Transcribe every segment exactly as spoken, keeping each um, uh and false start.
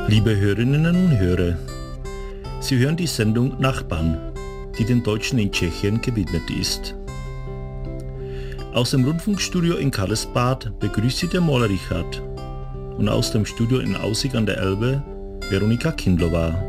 Liebe Hörerinnen und Hörer, Sie hören die Sendung Nachbarn, die den Deutschen in Tschechien gewidmet ist. Aus dem Rundfunkstudio in Karlsbad begrüßt Sie der Maler Richard und aus dem Studio in Aussig an der Elbe Veronika Kindlova.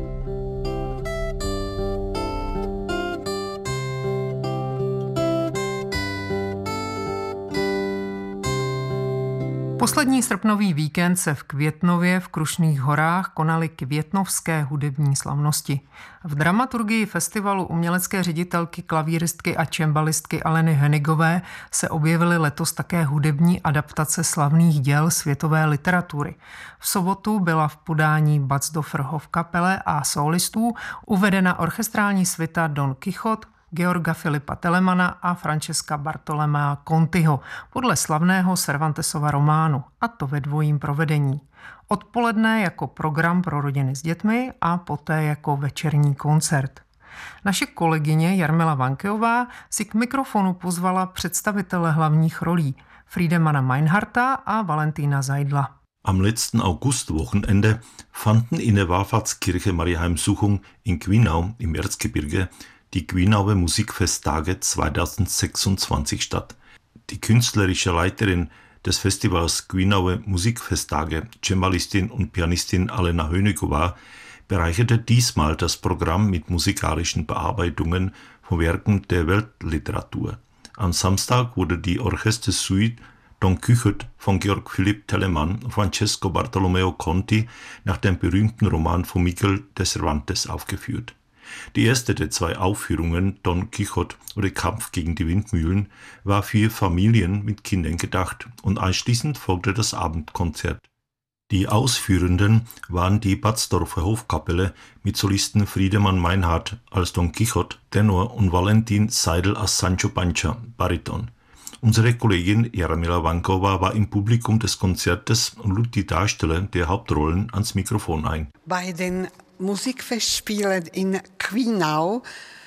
Poslední srpnový víkend se v Květnově v Krušných horách konaly květnovské hudební slavnosti. V dramaturgii festivalu umělecké ředitelky, klavíristky a čembalistky Aleny Henigové se objevily letos také hudební adaptace slavných děl světové literatury. V sobotu byla v podání Batzdorfer Hofkapelle a solistů uvedena orchestrální svita Don Quixote Georga Filipa Telemana a Francesca Bartolomea Contiho podle slavného Cervantesova románu, a to ve dvojím provedení. Odpoledne jako program pro rodiny s dětmi a poté jako večerní koncert. Naše kolegyně Jarmila Vankeová si k mikrofonu pozvala představitele hlavních rolí Friedemana Meinhardta a Valentina Seidla. Am letzten Augustwochenende fanden in der Wallfahrtskirche Maria Heimsuchung in Gwinau im Erzgebirge die Gwinauer Musikfesttage zweitausendsechsundzwanzig statt. Die künstlerische Leiterin des Festivals Gwinauer Musikfesttage, Cembalistin und Pianistin Alena Henigova, bereicherte diesmal das Programm mit musikalischen Bearbeitungen von Werken der Weltliteratur. Am Samstag wurde die Orchestersuite Don Quixote von Georg Philipp Telemann und Francesco Bartolomeo Conti nach dem berühmten Roman von Miguel de Cervantes aufgeführt. Die erste der zwei Aufführungen, Don Quixote oder Kampf gegen die Windmühlen, war für Familien mit Kindern gedacht und anschließend folgte das Abendkonzert. Die Ausführenden waren die Batzdorfer Hofkapelle mit Solisten Friedemann Meinhardt als Don Quixote, Tenor und Valentin Seidl als Sancho Panza, Bariton. Unsere Kollegin Jarmila Vankova war im Publikum des Konzertes und lud die Darsteller der Hauptrollen ans Mikrofon ein. Bei den Musikfestspielen in Gwinau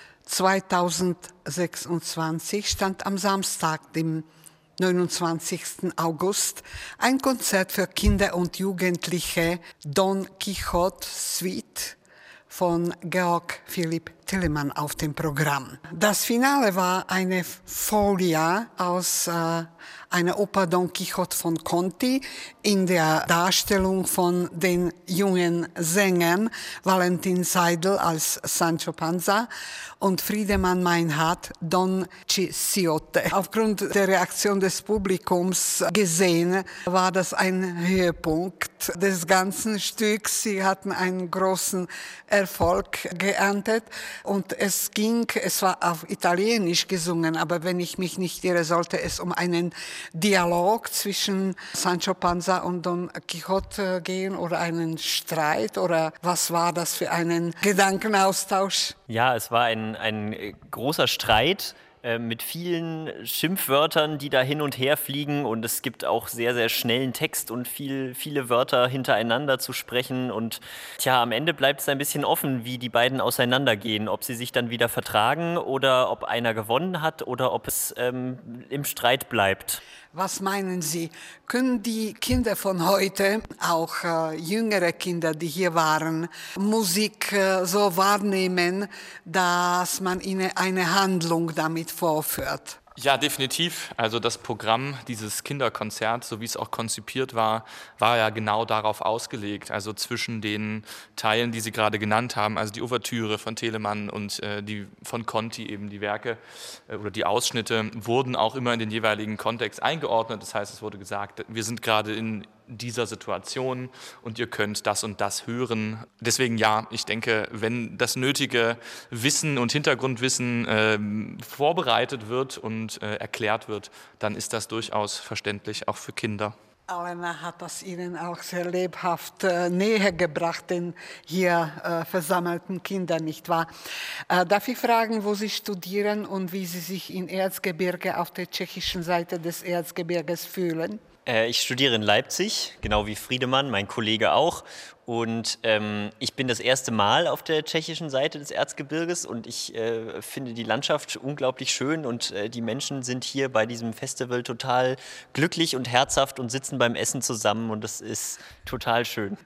zweitausendsechsundzwanzig stand am Samstag, dem neunundzwanzigsten August, ein Konzert für Kinder und Jugendliche, Don Quixote Suite von Georg Philipp Telemann auf dem Programm. Das Finale war eine Folie aus äh, einer Oper Don Quixote von Conti in der Darstellung von den jungen Sängern Valentin Seidl als Sancho Panza und Friedemann Meinhardt Don Quixote. Aufgrund der Reaktion des Publikums gesehen war das ein Höhepunkt des ganzen Stücks. Sie hatten einen großen Erfolg geerntet. Und es ging, es war auf Italienisch gesungen, aber wenn ich mich nicht irre, sollte es um einen Dialog zwischen Sancho Panza und Don Quixote gehen oder einen Streit, oder was war das für einen Gedankenaustausch? Ja, es war ein, ein großer Streit mit vielen Schimpfwörtern, die da hin und her fliegen, und es gibt auch sehr, sehr schnellen Text und viel, viele Wörter hintereinander zu sprechen, und tja, am Ende bleibt es ein bisschen offen, wie die beiden auseinandergehen, ob sie sich dann wieder vertragen oder ob einer gewonnen hat oder ob es ähm, im Streit bleibt. Was meinen Sie, können die Kinder von heute, auch äh, jüngere Kinder, die hier waren, Musik äh, so wahrnehmen, dass man ihnen eine Handlung damit vorführt? Ja, definitiv. Also das Programm, dieses Kinderkonzert, so wie es auch konzipiert war, war ja genau darauf ausgelegt. Also zwischen den Teilen, die Sie gerade genannt haben, also die Ouvertüre von Telemann und äh, die von Conti, eben die Werke äh, oder die Ausschnitte, wurden auch immer in den jeweiligen Kontext eingeordnet. Das heißt, es wurde gesagt, wir sind gerade in dieser Situation und ihr könnt das und das hören. Deswegen ja, ich denke, wenn das nötige Wissen und Hintergrundwissen äh, vorbereitet wird und äh, erklärt wird, dann ist das durchaus verständlich, auch für Kinder. Alena hat das Ihnen auch sehr lebhaft äh, näher gebracht, den hier äh, versammelten Kindern, nicht wahr? Äh, darf ich fragen, wo Sie studieren und wie Sie sich in Erzgebirge auf der tschechischen Seite des Erzgebirges fühlen? Ich studiere in Leipzig, genau wie Friedemann, mein Kollege auch. Und ähm, ich bin das erste Mal auf der tschechischen Seite des Erzgebirges und ich äh, finde die Landschaft unglaublich schön und äh, die Menschen sind hier bei diesem Festival total glücklich und herzhaft und sitzen beim Essen zusammen und das ist total schön.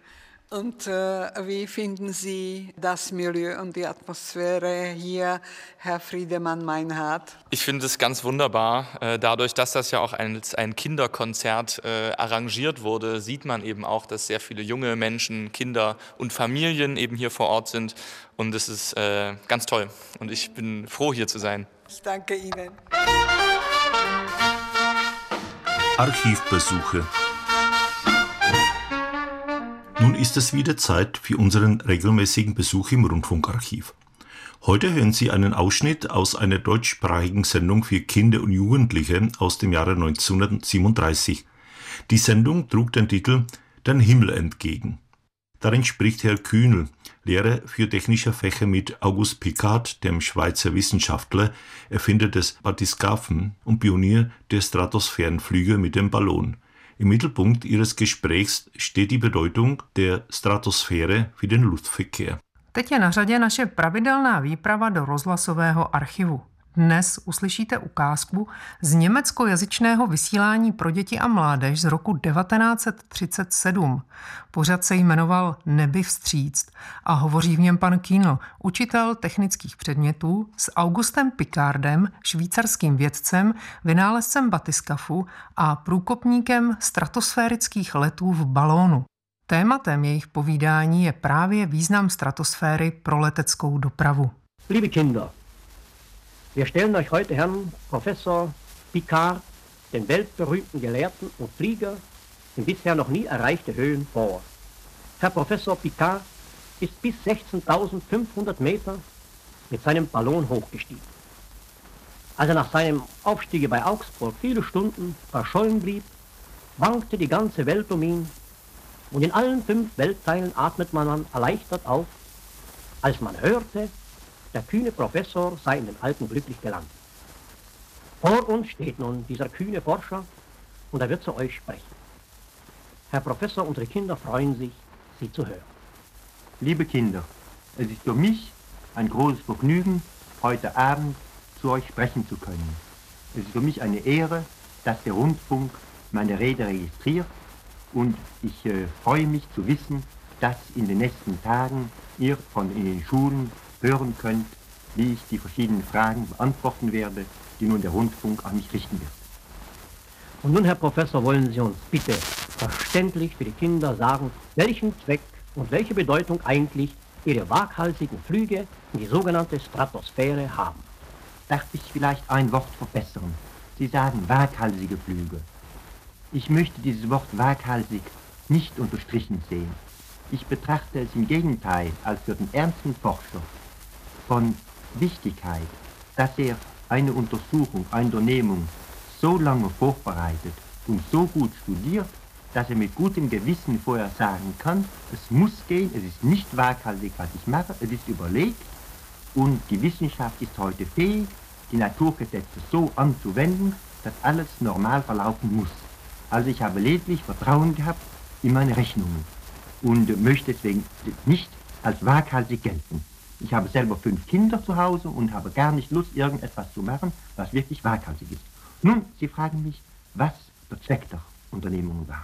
Und äh, wie finden Sie das Milieu und die Atmosphäre hier, Herr Friedemann Meinhardt? Ich finde es ganz wunderbar. Äh, dadurch, dass das ja auch als ein Kinderkonzert äh, arrangiert wurde, sieht man eben auch, dass sehr viele junge Menschen, Kinder und Familien eben hier vor Ort sind. Und es ist äh, ganz toll. Und ich bin froh, hier zu sein. Ich danke Ihnen. Archivbesuche. Nun ist es wieder Zeit für unseren regelmäßigen Besuch im Rundfunkarchiv. Heute hören Sie einen Ausschnitt aus einer deutschsprachigen Sendung für Kinder und Jugendliche aus dem Jahre neunzehnhundertsiebenunddreißig. Die Sendung trug den Titel »Den Himmel entgegen«. Darin spricht Herr Kühnel, Lehrer für technische Fächer, mit Auguste Piccard, dem Schweizer Wissenschaftler, Erfinder des Bathysgraphen und Pionier der Stratosphärenflüge mit dem Ballon. Im Mittelpunkt ihres Gesprächs steht die Bedeutung der Stratosphäre für den Luftverkehr. Teď je na řadě naše pravidelná výprava do rozhlasového archivu. Dnes uslyšíte ukázku z německojazyčného vysílání pro děti a mládež z roku devatenáct set třicet sedm. Pořad se jmenoval Nebi vstříc a hovoří v něm pan Kühnel, učitel technických předmětů, s Augustem Piccardem, švýcarským vědcem, vynálezcem batyskafu a průkopníkem stratosférických letů v balónu. Tématem jejich povídání je právě význam stratosféry pro leteckou dopravu. Liebe Kinder, wir stellen euch heute Herrn Professor Piccard, den weltberühmten Gelehrten und Flieger in bisher noch nie erreichte Höhen, vor. Herr Professor Piccard ist bis sechzehntausendfünfhundert Meter mit seinem Ballon hochgestiegen. Als er nach seinem Aufstieg bei Augsburg viele Stunden verschollen blieb, wankte die ganze Welt um ihn, und in allen fünf Weltteilen atmet man dann erleichtert auf, als man hörte, der kühne Professor sei in den Alpen glücklich gelandet. Vor uns steht nun dieser kühne Forscher und er wird zu euch sprechen. Herr Professor, unsere Kinder freuen sich, Sie zu hören. Liebe Kinder, es ist für mich ein großes Vergnügen, heute Abend zu euch sprechen zu können. Es ist für mich eine Ehre, dass der Rundfunk meine Rede registriert. Und ich äh, freue mich zu wissen, dass in den nächsten Tagen ihr von in den Schulen hören könnt, wie ich die verschiedenen Fragen beantworten werde, die nun der Rundfunk an mich richten wird. Und nun, Herr Professor, wollen Sie uns bitte verständlich für die Kinder sagen, welchen Zweck und welche Bedeutung eigentlich Ihre waghalsigen Flüge in die sogenannte Stratosphäre haben. Darf ich vielleicht ein Wort verbessern? Sie sagen waghalsige Flüge. Ich möchte dieses Wort waghalsig nicht unterstrichen sehen. Ich betrachte es im Gegenteil als für den ernsten Forscher von Wichtigkeit, dass er eine Untersuchung, eine Unternehmung so lange vorbereitet und so gut studiert, dass er mit gutem Gewissen vorher sagen kann, es muss gehen, es ist nicht waghalsig, was ich mache, es ist überlegt und die Wissenschaft ist heute fähig, die Naturgesetze so anzuwenden, dass alles normal verlaufen muss. Also ich habe lediglich Vertrauen gehabt in meine Rechnungen und möchte deswegen nicht als waghalsig gelten. Ich habe selber fünf Kinder zu Hause und habe gar nicht Lust, irgendetwas zu machen, was wirklich waghalsig ist. Nun, Sie fragen mich, was der Zweck der Unternehmung war.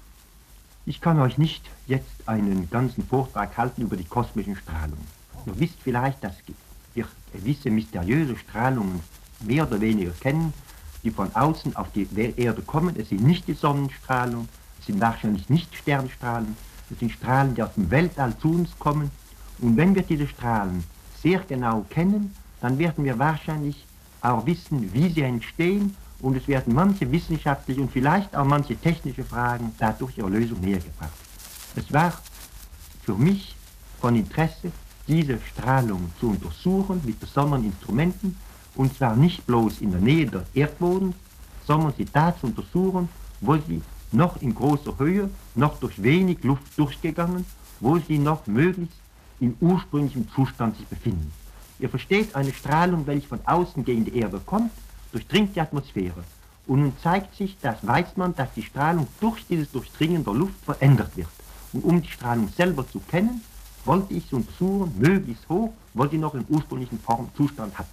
Ich kann euch nicht jetzt einen ganzen Vortrag halten über die kosmischen Strahlungen. Ihr wisst vielleicht, dass wir gewisse mysteriöse Strahlungen mehr oder weniger kennen, die von außen auf die Erde kommen. Es sind nicht die Sonnenstrahlen, es sind wahrscheinlich nicht Sternstrahlen, es sind Strahlen, die aus dem Weltall zu uns kommen. Und wenn wir diese Strahlen sehr genau kennen, dann werden wir wahrscheinlich auch wissen, wie sie entstehen, und es werden manche wissenschaftliche und vielleicht auch manche technische Fragen dadurch ihrer Lösung nähergebracht. Es war für mich von Interesse, diese Strahlung zu untersuchen mit besonderen Instrumenten, und zwar nicht bloß in der Nähe des Erdbodens, sondern sie da zu untersuchen, wo sie noch in großer Höhe, noch durch wenig Luft durchgegangen, wo sie noch möglichst in ursprünglichem Zustand sich befinden. Ihr versteht, eine Strahlung, welche von außen gegen die Erde kommt, durchdringt die Atmosphäre. Und nun zeigt sich, das weiß man, dass die Strahlung durch dieses Durchdringen der Luft verändert wird. Und um die Strahlung selber zu kennen, wollte ich sie untersuchen, möglichst hoch, wo sie noch im ursprünglichen Formzustand hat.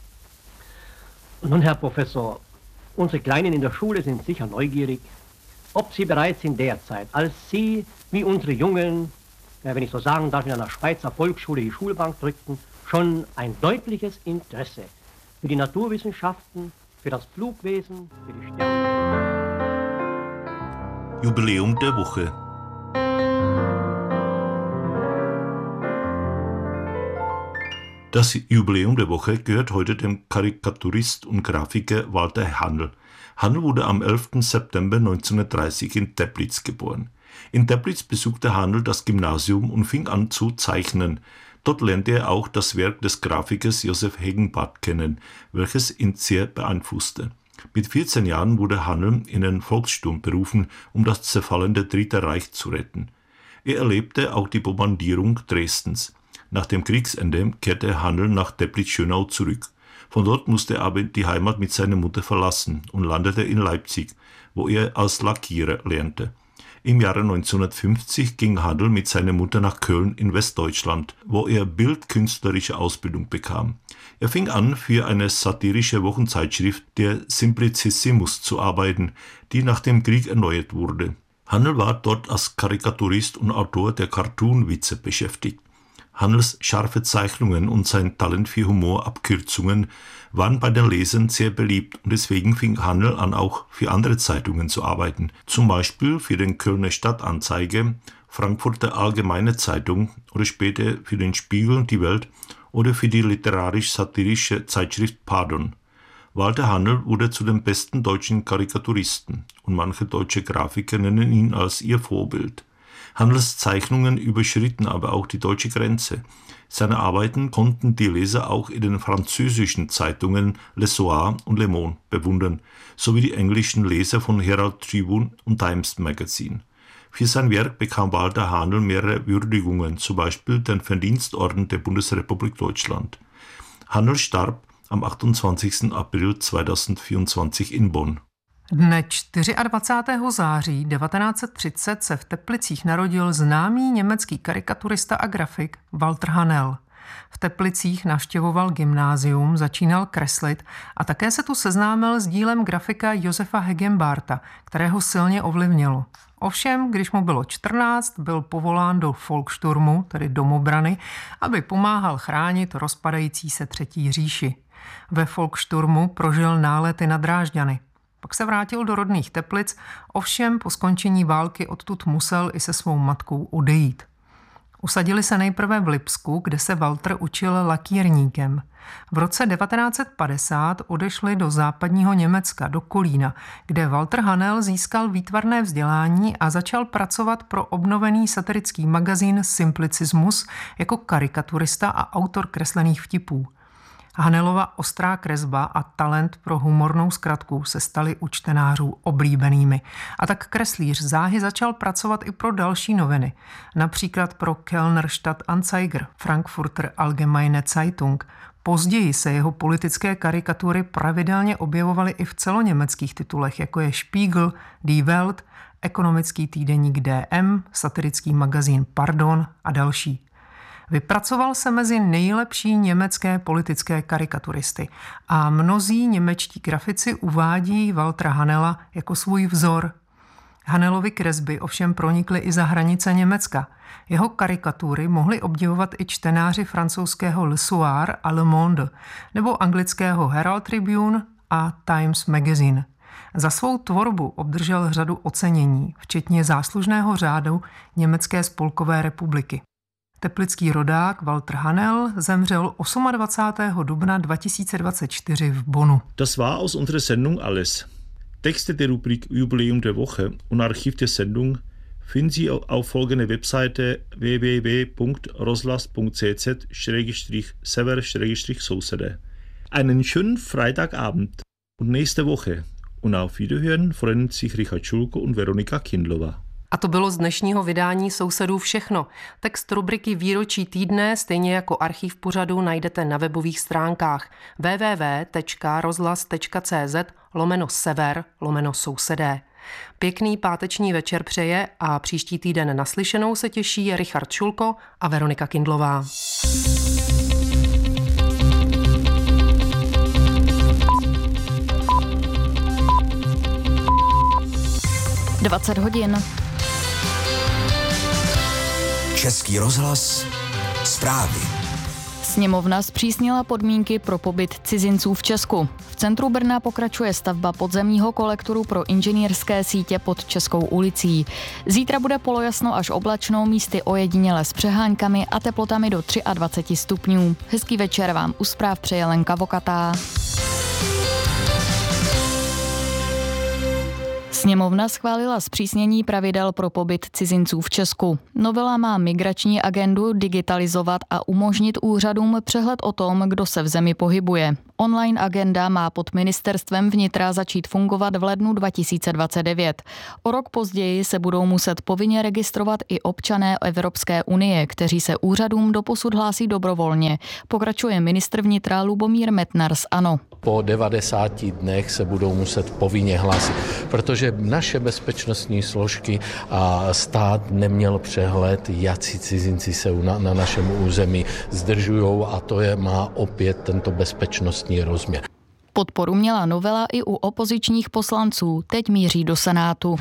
Und nun, Herr Professor, unsere Kleinen in der Schule sind sicher neugierig. ob sie bereits in der Zeit, als sie, wie unsere Jungen, wenn ich so sagen darf, in einer Schweizer Volksschule die Schulbank drückten, schon ein deutliches Interesse für die Naturwissenschaften, für das Flugwesen, für die Sterne. Jubiläum der Woche. Das Jubiläum der Woche gehört heute dem Karikaturist und Grafiker Walter Hannel. Hannel wurde am elften September neunzehnhundertdreißig in Teplitz geboren. In Teplitz besuchte Hannel das Gymnasium und fing an zu zeichnen. Dort lernte er auch das Werk des Grafikers Josef Hegenbarth kennen, welches ihn sehr beeinflusste. Mit vierzehn Jahren wurde Hannel in den Volkssturm berufen, um das zerfallende Dritte Reich zu retten. Er erlebte auch die Bombardierung Dresdens. Nach dem Kriegsende kehrte Hannel nach Teplitz-Schönau zurück. Von dort musste er aber die Heimat mit seiner Mutter verlassen und landete in Leipzig, wo er als Lackierer lernte. Im Jahre neunzehnhundertfünfzig ging Hannel mit seiner Mutter nach Köln in Westdeutschland, wo er bildkünstlerische Ausbildung bekam. Er fing an, für eine satirische Wochenzeitschrift, der Simplicissimus, zu arbeiten, die nach dem Krieg erneuert wurde. Hannel war dort als Karikaturist und Autor der Cartoon-Witze beschäftigt. Hannels scharfe Zeichnungen und sein Talent für Humorabkürzungen waren bei den Lesern sehr beliebt und deswegen fing Hannel an, auch für andere Zeitungen zu arbeiten, zum Beispiel für den Kölner Stadtanzeiger, Frankfurter Allgemeine Zeitung oder später für den Spiegel, die Welt oder für die literarisch-satirische Zeitschrift Pardon. Walter Hannel wurde zu den besten deutschen Karikaturisten und manche deutsche Grafiker nennen ihn als ihr Vorbild. Hannels Zeichnungen überschritten aber auch die deutsche Grenze. Seine Arbeiten konnten die Leser auch in den französischen Zeitungen Le Soir und Le Monde bewundern, sowie die englischen Leser von Herald Tribune und Times Magazine. Für sein Werk bekam Walter Hannel mehrere Würdigungen, zum Beispiel den Verdienstorden der Bundesrepublik Deutschland. Hannel starb am achtundzwanzigsten April zweitausendvierundzwanzig in Bonn. Dne dvacátého čtvrtého září devatenáct set třicet se v Teplicích narodil známý německý karikaturista a grafik Walter Hannel. V Teplicích navštěvoval gymnázium, začínal kreslit a také se tu seznámil s dílem grafika Josefa Hegenbarta, kterého silně ovlivnilo. Ovšem, když mu bylo čtrnáct, byl povolán do Volkssturmu, tedy domobrany, aby pomáhal chránit rozpadající se Třetí říši. Ve Volkssturmu prožil nálety na Drážďany. Pak se vrátil do rodných Teplic, ovšem po skončení války odtud musel i se svou matkou odejít. Usadili se nejprve v Lipsku, kde se Walter učil lakírníkem. V roce devatenáct set padesát odešli do západního Německa, do Kolína, kde Walter Hannel získal výtvarné vzdělání a začal pracovat pro obnovený satirický magazín Simplicissimus jako karikaturista a autor kreslených vtipů. Hannelova ostrá kresba a talent pro humornou zkratku se staly u čtenářů oblíbenými. A tak kreslíř záhy začal pracovat i pro další noviny, například pro Kölner Stadtanzeiger, Frankfurter Allgemeine Zeitung. Později se jeho politické karikatury pravidelně objevovaly i v celoněmeckých titulech, jako je Spiegel, Die Welt, ekonomický týdeník D M, satirický magazín Pardon a další. Vypracoval se mezi nejlepší německé politické karikaturisty a mnozí němečtí grafici uvádí Waltera Hannela jako svůj vzor. Hannelovy kresby ovšem pronikly i za hranice Německa. Jeho karikatury mohli obdivovat i čtenáři francouzského Le Soir a Le Monde nebo anglického Herald Tribune a Times Magazine. Za svou tvorbu obdržel řadu ocenění, včetně záslužného řádu Německé spolkové republiky. Teplický rodák Walter Hannel zemřel dvacátého osmého dubna dva tisíce dvacet čtyři v Bonnu. Das war aus unserer Sendung alles. Texte der Rubrik Jubiläum der Woche und Archiv der Sendung finden Sie auf folgender Webseite w w w punkt roslas punkt c z slash sever slash sousede. Einen schönen Freitagabend und nächste Woche. Und auf Wiederhören freuen sich Richard Schulko und Veronika Kindlova. A to bylo z dnešního vydání Sousedů všechno. Text rubriky Výročí týdne, stejně jako archiv pořadu, najdete na webových stránkách w w w tečka rozhlas tečka c z lomeno sever lomeno sousedé. Pěkný páteční večer přeje a příští týden naslyšenou se těší Richard Šulko a Veronika Kindlová. dvacet hodin. Český rozhlas, zprávy. Sněmovna zpřísnila podmínky pro pobyt cizinců v Česku. V centru Brna pokračuje stavba podzemního kolektoru pro inženýrské sítě pod Českou ulicí. Zítra bude polojasno až oblačno, místy ojediněle s přeháňkami a teplotami do dvacet tři stupňů. Hezký večer vám u zpráv přeje Lenka Vokatá. Sněmovna schválila zpřísnění pravidel pro pobyt cizinců v Česku. Novela má migrační agendu digitalizovat a umožnit úřadům přehled o tom, kdo se v zemi pohybuje. Online agenda má pod ministerstvem vnitra začít fungovat v lednu dva tisíce dvacet devět. O rok později se budou muset povinně registrovat i občané Evropské unie, kteří se úřadům doposud hlásí dobrovolně. Pokračuje ministr vnitra Lubomír Metnar z ANO. Po devadesáti dnech se budou muset povinně hlásit, protože naše bezpečnostní složky a stát neměl přehled, jací cizinci se na, na našem území zdržují, a to je má opět tento bezpečnostní rozměr. Podporu měla novela i u opozičních poslanců, teď míří do Senátu.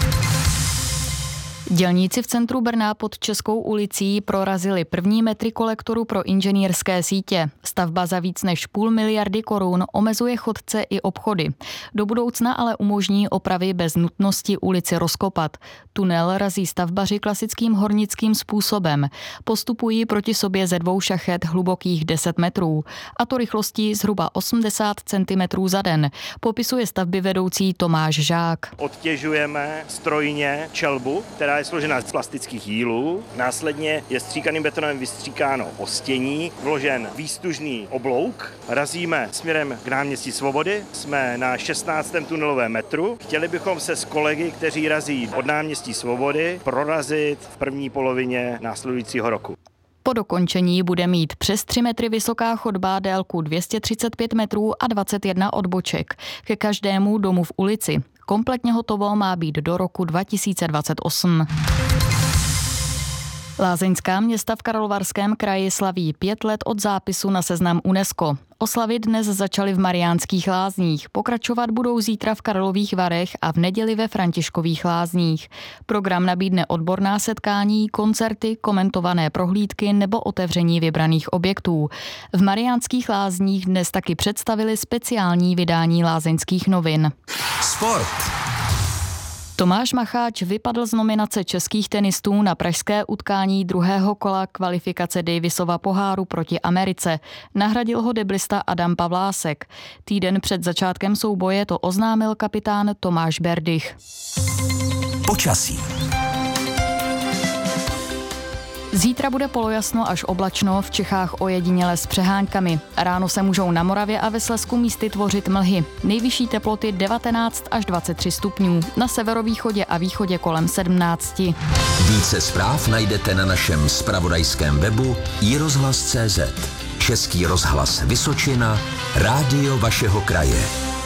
Dělníci v centru Brna pod Českou ulicí prorazili první metry kolektoru pro inženýrské sítě. Stavba za víc než půl miliardy korun omezuje chodce i obchody. Do budoucna ale umožní opravy bez nutnosti ulici rozkopat. Tunel razí stavbaři klasickým hornickým způsobem. Postupují proti sobě ze dvou šachet hlubokých deset metrů. A to rychlostí zhruba osmdesát centimetrů za den. Popisuje stavby vedoucí Tomáš Žák. Odtěžujeme strojně čelbu, která je složena z plastických jílů. Následně je stříkaným betonem vystříkáno ostění, vložen výstužný oblouk. Razíme směrem k náměstí Svobody. Jsme na šestnáctém tunelovém metru. Chtěli bychom se s kolegy, kteří razí od náměstí Svobody, prorazit v první polovině následujícího roku. Po dokončení bude mít přes tři metry vysoká chodba délku dvě stě třicet pět metrů a dvacet jedna odboček. Ke každému domu v ulici. Kompletně hotovo má být do roku dva tisíce dvacet osm. Lázeňská města v Karlovarském kraji slaví pět let od zápisu na seznam UNESCO. Oslavy dnes začaly v Mariánských Lázních, pokračovat budou zítra v Karlových Varech a v neděli ve Františkových Lázních. Program nabídne odborná setkání, koncerty, komentované prohlídky nebo otevření vybraných objektů. V Mariánských Lázních dnes taky představili speciální vydání Lázeňských novin. Sport. Tomáš Macháč vypadl z nominace českých tenistů na pražské utkání druhého kola kvalifikace Davisova poháru proti Americe. Nahradil ho deblista Adam Pavlásek. Týden před začátkem souboje to oznámil kapitán Tomáš Berdych. Počasí. Zítra bude polojasno až oblačno, v Čechách ojediněle s přeháňkami. Ráno se můžou na Moravě a ve Slezsku místy tvořit mlhy. Nejvyšší teploty devatenáct až dvacet tři stupňů. Na severovýchodě a východě kolem sedmnáct. Více zpráv najdete na našem zpravodajském webu i rozhlas tečka cé zet. Český rozhlas Vysočina, rádio vašeho kraje.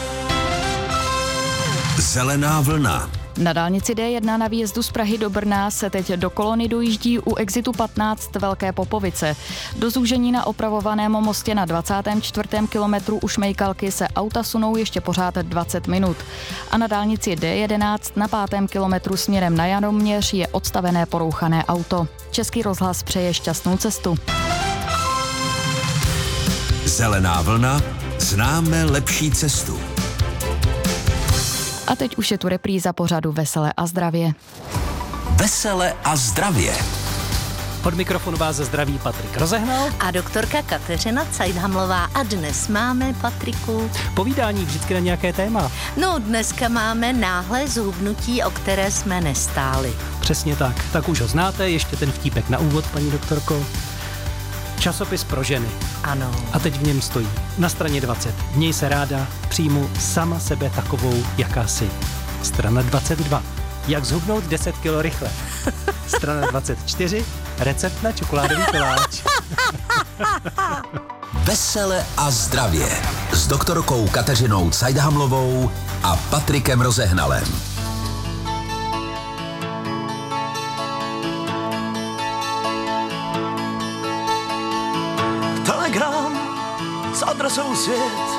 Zelená vlna. Na dálnici D jedna na výjezdu z Prahy do Brna se teď do kolony dojíždí u exitu patnáct Velké Popovice. Do zúžení na opravovaném mostě na dvacátém čtvrtém kilometru u Šmejkalky se auta sunou ještě pořád dvacet minut. A na dálnici D jedenáct na pátém kilometru směrem na Janoměř je odstavené porouchané auto. Český rozhlas přeje šťastnou cestu. Zelená vlna, známe lepší cestu. A teď už je tu repríza pořadu Vesele a zdravě. Vesele a zdravě. Od mikrofonu vás zdraví Patrik Rozehnal a doktorka Kateřina Cajdhamlová. A dnes máme, Patriku, povídání vždycky na nějaké téma. No, dneska máme náhlé zhubnutí, o které jsme nestáli. Přesně tak. Tak už ho znáte, ještě ten vtípek na úvod, paní doktorko. Časopis pro ženy. Ano. A teď v něm stojí na straně dvacet. Měj se ráda, přijmu sama sebe takovou, jaká jsi. Strana dvacet dva. Jak zhubnout deset kilo rychle. Strana dvacet čtyři. Recept na čokoládový koláč. Vesele a zdravě. S doktorkou Kateřinou Cajdhamlovou a Patrikem Rozehnalem. Telegram s adresou svět